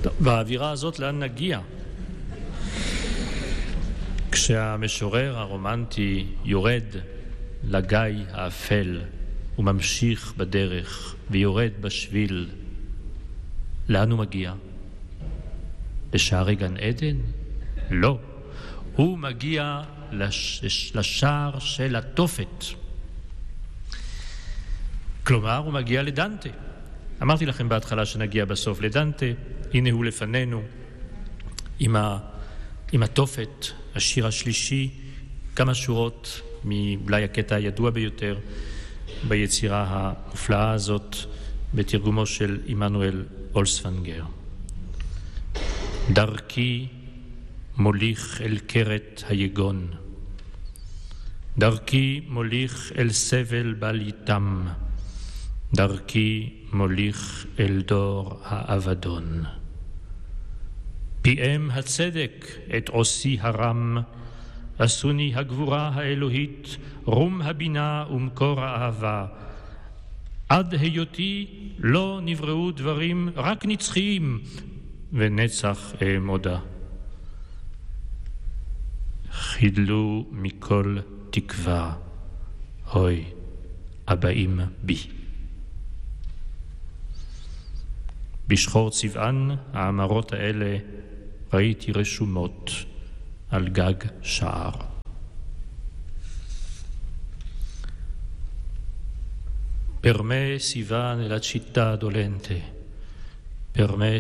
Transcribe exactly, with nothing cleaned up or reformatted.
באווירה הזאת לאן נגיע? כשהמשורר הרומנטי יורד לגיא האפל וממשיך בדרך ויורד בשביל, לאן הוא מגיע? לשערי גן עדן? לא. הוא מגיע לש... לשער של התופת. כלומר, הוא מגיע לדנטה. אמרתי לכם בהתחלה שנגיע בסוף לדנטה. הנה הוא לפנינו עם, ה... עם התופת, השיר השלישי, כמה שורות מאולי הקטע הידוע ביותר ביצירה המופלאה הזאת בתרגומו של עמנואל אולסוונגר. דרכי מוליך אל קרת היגון, דרכי מוליך אל סבל בל יתם, דרכי מוליך אל דור האבדון. פיהם הצדק את עושי הרם, עשוני הגבורה האלוהית, רום הבינה ומקור האהבה. עד היותי לא נבראו דברים רק נצחיים, ונצח אעמודה. חידלו מכל תקווה, הוי הבאים בי. בשחור צבען האמרות האלה ראיתי רשומות על גג שער. Per me si va nella città dolente, per me